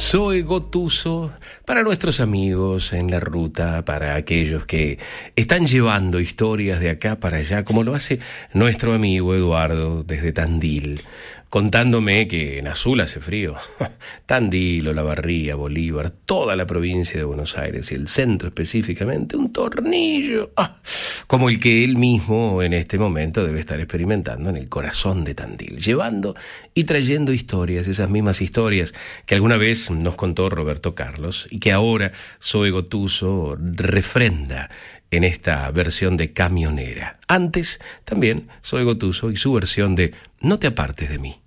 Soy Gotuso para nuestros amigos en la ruta, para aquellos que están llevando historias de acá para allá, como lo hace nuestro amigo Eduardo desde Tandil, contándome que en Azul hace frío. Tandil, Olavarría, Bolívar, toda la provincia de Buenos Aires y el centro específicamente, un tornillo, como el que él mismo en este momento debe estar experimentando en el corazón de Tandil, llevando y trayendo historias, esas mismas historias que alguna vez nos contó Roberto Carlos y que ahora Zoe Gotuso refrenda en esta versión de Camionera. Antes también Zoe Gotuso y su versión de No te apartes de mí.